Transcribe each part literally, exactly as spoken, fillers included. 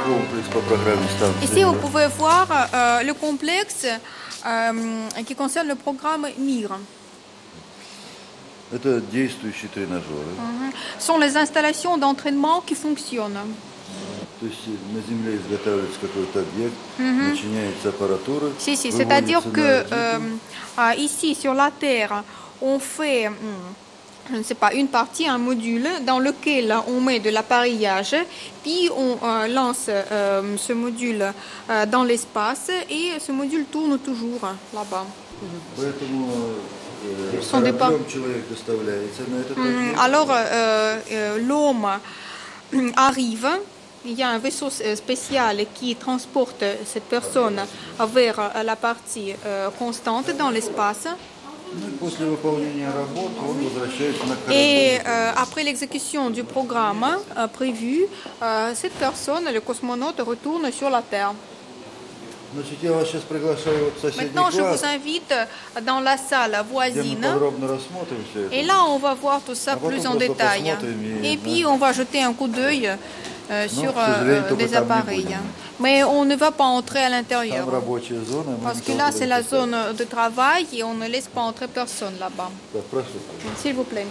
Ici, vous pouvez voir euh, le complexe euh, qui concerne le programme МИР. Это действующие тренажеры. Uh-huh. Ce sont les installations d'entraînement qui fonctionnent. То есть на земле изготавливается какой-то объект, uh-huh. начиняется аппаратура. Si, si, c'est-à-dire que euh, euh, ici sur la Terre, on fait, je ne sais pas, une partie, un module dans lequel on met de l'appareillage, puis on euh, lance euh, ce module euh, dans l'espace et ce module tourne toujours là-bas. Uh-huh. Sont des pas... Alors, euh, euh, l'homme arrive, il y a un vaisseau spécial qui transporte cette personne vers la partie euh, constante dans l'espace. Et euh, après l'exécution du programme euh, prévu, euh, cette personne, le cosmonaute, retourne sur la Terre. Maintenant, je vous invite dans la salle voisine. Et là, on va voir tout ça plus en détail. Et puis, on va jeter un coup d'œil euh, sur euh, des appareils. Mais on ne va pas entrer à l'intérieur. Parce que là, c'est la zone de travail et on ne laisse pas entrer personne là-bas. S'il vous plaît.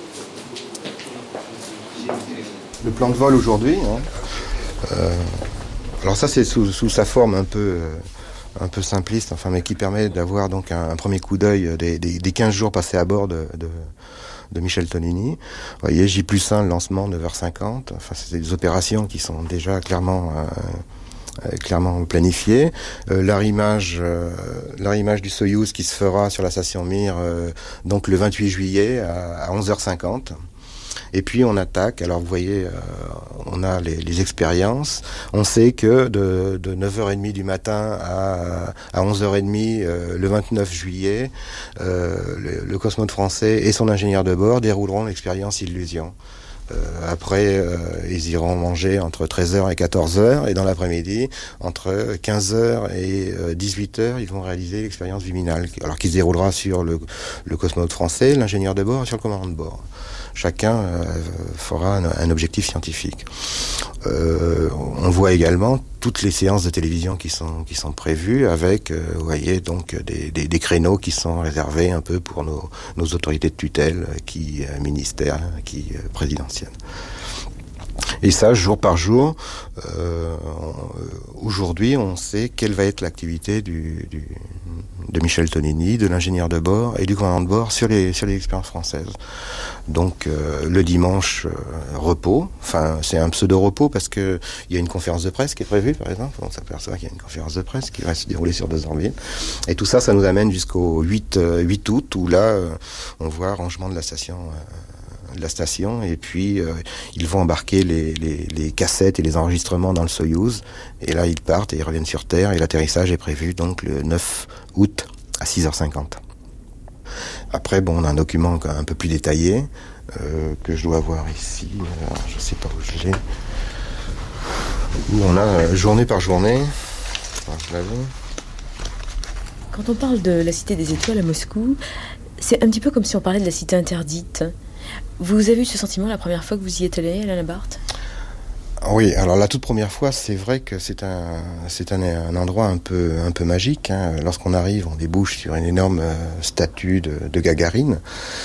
Le plan de vol aujourd'hui, hein, euh... alors ça c'est sous, sous sa forme un peu, euh, un peu simpliste, enfin, mais qui permet d'avoir donc un, un premier coup d'œil des, des, des quinze jours passés à bord de, de, de Michel Tonini. Vous voyez, J plus un, le lancement neuf heures cinquante, enfin, c'est des opérations qui sont déjà clairement, euh, clairement planifiées. Euh, l'arrimage, euh, l'arrimage du Soyouz qui se fera sur la station Mir euh, donc le vingt-huit juillet à, à onze heures cinquante. Et puis on attaque, alors vous voyez, euh, on a les, les expériences, on sait que de, de neuf heures trente du matin à, à onze heures trente euh, le vingt-neuf juillet, euh, le, le cosmonaute français et son ingénieur de bord dérouleront l'expérience Illusion. Euh, après, euh, ils iront manger entre treize heures et quatorze heures, et dans l'après-midi, entre quinze heures et dix-huit heures, ils vont réaliser l'expérience Viminal, alors qui se déroulera sur le, le cosmonaute français, l'ingénieur de bord et sur le commandant de bord. Chacun euh, fera un, un objectif scientifique. Euh, on voit également toutes les séances de télévision qui sont qui sont prévues avec, euh, vous voyez, donc des, des, des créneaux qui sont réservés un peu pour nos, nos autorités de tutelle, qui euh, ministères, qui euh, présidentielles. Et ça, jour par jour, euh, aujourd'hui, on sait quelle va être l'activité du, du, de Michel Tonini, de l'ingénieur de bord et du commandant de bord sur les, sur les expériences françaises. Donc, euh, le dimanche, euh, repos. Enfin, c'est un pseudo-repos parce que il y a une conférence de presse qui est prévue, par exemple. On s'aperçoit qu'il y a une conférence de presse qui va se dérouler sur deux Orville. Et tout ça, ça nous amène jusqu'au huit août, où là, euh, on voit rangement de la station... Euh, de la station, et puis euh, ils vont embarquer les, les, les cassettes et les enregistrements dans le Soyouz, et là ils partent et ils reviennent sur Terre, et l'atterrissage est prévu donc le neuf août à six heures cinquante. Après, bon, on a un document un peu plus détaillé euh, que je dois avoir ici, alors, je sais pas où je l'ai, où on a euh, journée par journée. Enfin, je l'avais. Quand on parle de la Cité des Étoiles à Moscou, c'est un petit peu comme si on parlait de la Cité interdite. Vous avez eu ce sentiment la première fois que vous y êtes allé, Alain Barthes ? Oui, alors la toute première fois, c'est vrai que c'est un, c'est un, un endroit un peu, un peu magique, hein. Lorsqu'on arrive, on débouche sur une énorme statue de, de Gagarine.